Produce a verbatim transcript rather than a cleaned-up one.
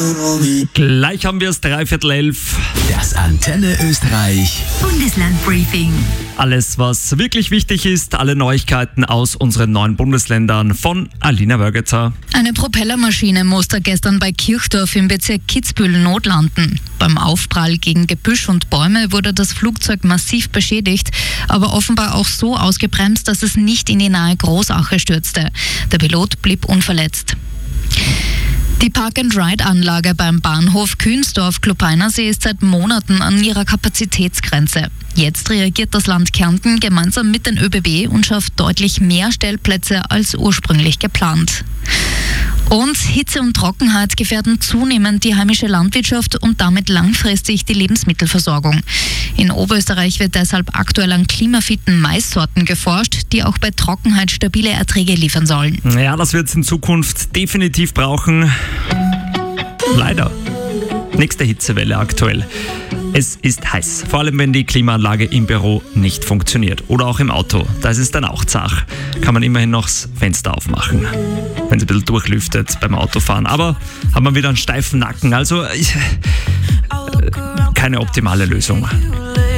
Gleich haben wir es, dreiviertel elf. Das Antenne Österreich Bundeslandbriefing. Alles, was wirklich wichtig ist, alle Neuigkeiten aus unseren neuen Bundesländern von Alina Wörgetzer. Eine Propellermaschine musste gestern bei Kirchdorf im Bezirk Kitzbühel notlanden. Beim Aufprall gegen Gebüsch und Bäume wurde das Flugzeug massiv beschädigt, aber offenbar auch so ausgebremst, dass es nicht in die nahe Großache stürzte. Der Pilot blieb unverletzt. Die Park-and-Ride-Anlage beim Bahnhof Kühnsdorf-Klopeinersee ist seit Monaten an ihrer Kapazitätsgrenze. Jetzt reagiert das Land Kärnten gemeinsam mit den ÖBB und schafft deutlich mehr Stellplätze als ursprünglich geplant. Und Hitze und Trockenheit gefährden zunehmend die heimische Landwirtschaft und damit langfristig die Lebensmittelversorgung. In Oberösterreich wird deshalb aktuell an klimafitten Maissorten geforscht, die auch bei Trockenheit stabile Erträge liefern sollen. Ja, das wird es in Zukunft definitiv brauchen. Leider. Nächste Hitzewelle aktuell. Es ist heiß, vor allem wenn die Klimaanlage im Büro nicht funktioniert oder auch im Auto. Da ist es dann auch zach. Kann man immerhin noch das Fenster aufmachen, wenn es ein bisschen durchlüftet beim Autofahren. Aber hat man wieder einen steifen Nacken, also äh, keine optimale Lösung.